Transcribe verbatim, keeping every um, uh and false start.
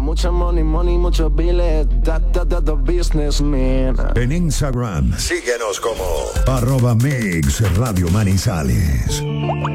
Mucha money, money, muchos biles. Da, da, da, da, businessman. En Instagram, síguenos como arroba Mix Radio Manizales.